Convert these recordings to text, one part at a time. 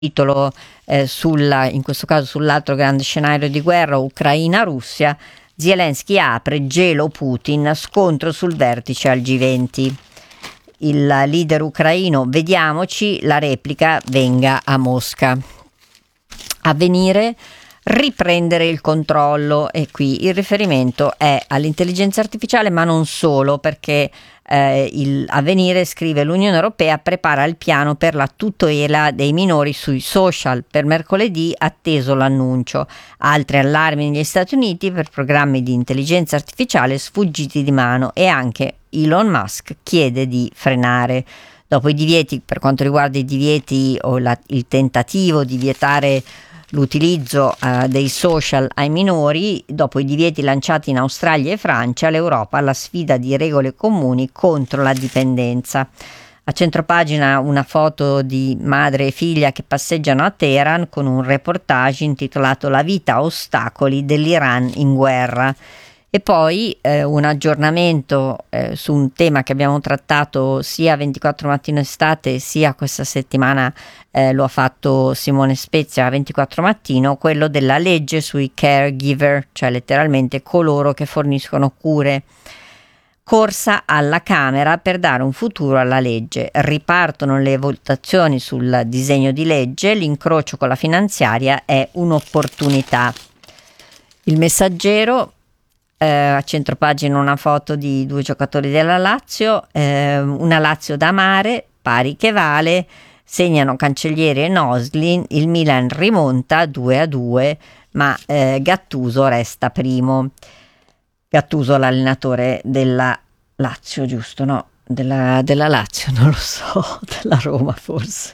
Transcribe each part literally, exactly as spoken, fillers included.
titolo eh, sulla, in questo caso sull'altro grande scenario di guerra, Ucraina-Russia. Zelensky apre, gelo Putin, scontro sul vertice al G venti. Il leader ucraino, vediamoci, la replica venga a Mosca. Avvenire, riprendere il controllo, e qui il riferimento è all'intelligenza artificiale, ma non solo, perché eh, il Avvenire scrive: l'Unione Europea prepara il piano per la tutela dei minori sui social, per mercoledì atteso l'annuncio. Altri allarmi negli Stati Uniti per programmi di intelligenza artificiale sfuggiti di mano, e anche Elon Musk chiede di frenare. Dopo i divieti, per quanto riguarda i divieti o la, il tentativo di vietare l'utilizzo uh, dei social ai minori, dopo i divieti lanciati in Australia e Francia, l'Europa ha la sfida di regole comuni contro la dipendenza. A centropagina una foto di madre e figlia che passeggiano a Teheran con un reportage intitolato La vita a ostacoli dell'Iran in guerra. E poi eh, un aggiornamento eh, su un tema che abbiamo trattato sia ventiquattro Mattino Estate sia questa settimana, eh, lo ha fatto Simone Spezia a ventiquattro Mattino, quello della legge sui caregiver, cioè letteralmente coloro che forniscono cure. Corsa alla Camera per dare un futuro alla legge. Ripartono le votazioni sul disegno di legge, l'incrocio con la finanziaria è un'opportunità. Il Messaggero, Eh, a centropagina una foto di due giocatori della Lazio, eh, una Lazio da amare, pari che vale, segnano Cancellieri e Noslin, il Milan rimonta due a due, ma eh, Gattuso resta primo. Gattuso l'allenatore della Lazio, giusto? No, della, della Lazio, non lo so, della Roma forse.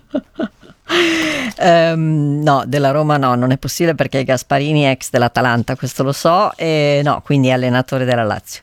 Um, no, della Roma no, non è possibile perché Gasparini è ex dell'Atalanta, questo lo so, e no, quindi è allenatore della Lazio.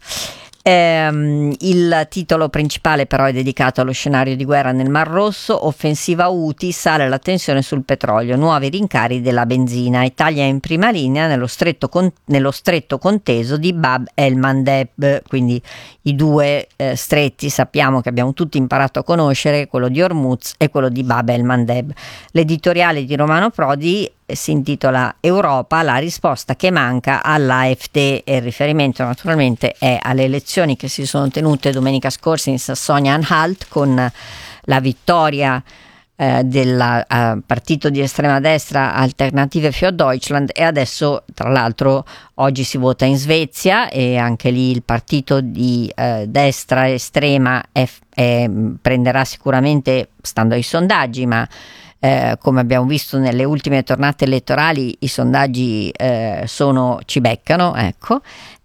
Um, il titolo principale però è dedicato allo scenario di guerra nel Mar Rosso. Offensiva Houthi, sale la tensione sul petrolio, nuovi rincari della benzina. Italia in prima linea nello stretto, con- nello stretto conteso di Bab el-Mandeb, quindi i due eh, stretti sappiamo che abbiamo tutti imparato a conoscere, quello di Hormuz e quello di Bab el-Mandeb. L'editoriale di Romano Prodi si intitola Europa, la risposta che manca all'A F D, e il riferimento naturalmente è alle elezioni che si sono tenute domenica scorsa in Sassonia-Anhalt, con la vittoria eh, del uh, partito di estrema destra Alternative für Deutschland, e adesso tra l'altro oggi si vota in Svezia e anche lì il partito di eh, destra estrema è, è, prenderà sicuramente, stando ai sondaggi, ma Eh, come abbiamo visto nelle ultime tornate elettorali i sondaggi eh, sono, ci beccano, ecco.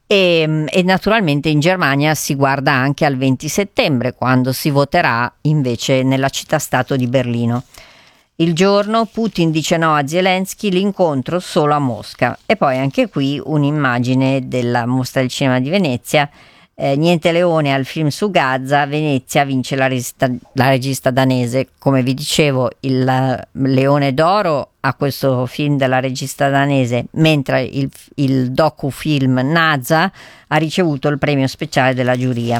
E, e naturalmente in Germania si guarda anche al venti settembre, quando si voterà invece nella città-stato di Berlino. Il Giorno, Putin dice no a Zelensky, l'incontro solo a Mosca. E poi anche qui un'immagine della Mostra del Cinema di Venezia. Eh, niente leone al film su Gaza, Venezia vince la regista, la regista danese. Come vi dicevo, il uh, Leone d'Oro a questo film della regista danese, mentre il, il docufilm Naza ha ricevuto il premio speciale della giuria.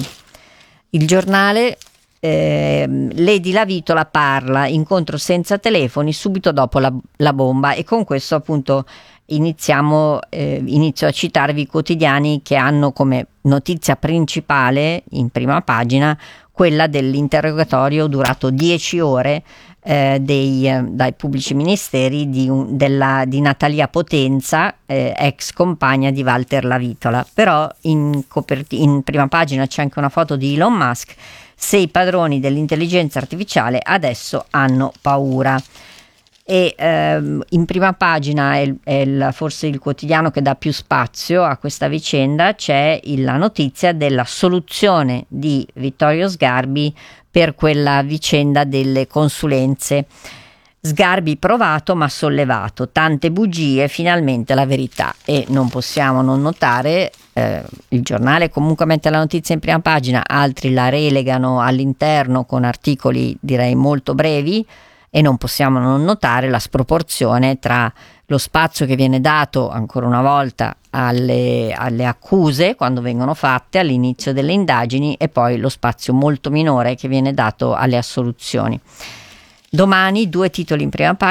Il Giornale, eh, Lady Lavitola parla, incontro senza telefoni subito dopo la, la bomba, e con questo appunto iniziamo eh, inizio a citarvi i quotidiani che hanno come notizia principale in prima pagina quella dell'interrogatorio durato dieci ore eh, dei, eh, dai pubblici ministeri di, un, della, di Natalia Potenza, eh, ex compagna di Walter Lavitola. Però in, coperti- in prima pagina c'è anche una foto di Elon Musk: se i padroni dell'intelligenza artificiale adesso hanno paura. E ehm, in prima pagina è, è il, forse il quotidiano che dà più spazio a questa vicenda. C'è il, la notizia della soluzione di Vittorio Sgarbi per quella vicenda delle consulenze. Sgarbi provato ma sollevato, tante bugie, finalmente la verità. E non possiamo non notare, eh, il Giornale comunque mette la notizia in prima pagina, altri la relegano all'interno con articoli direi molto brevi, e non possiamo non notare la sproporzione tra lo spazio che viene dato ancora una volta alle, alle accuse quando vengono fatte all'inizio delle indagini, e poi lo spazio molto minore che viene dato alle assoluzioni. Domani due titoli in prima pagina.